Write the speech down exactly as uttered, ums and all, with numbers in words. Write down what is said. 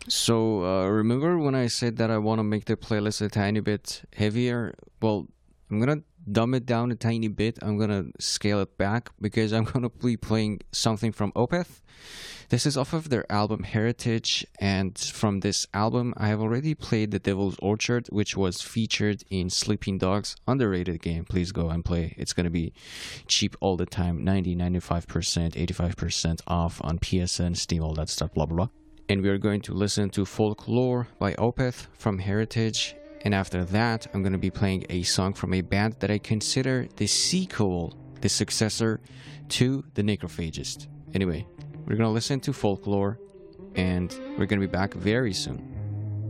So, uh, remember when I said that I want to make the playlist a tiny bit heavier? Well, I'm gonna dumb it down a tiny bit. I'm gonna scale it back because I'm gonna be playing something from Opeth. This is off of their album Heritage, and from this album, I have already played The Devil's Orchard, which was featured in Sleeping Dogs. Underrated game. Please go and play. It's gonna be cheap all the time. ninety, ninety-five percent, eighty-five percent off on P S N, Steam, all that stuff, blah, blah, blah. And we are going to listen to Folklore by Opeth from Heritage. And after that, I'm going to be playing a song from a band that I consider the sequel, the successor to The Necrophagist. Anyway, we're going to listen to Folklore, and we're going to be back very soon.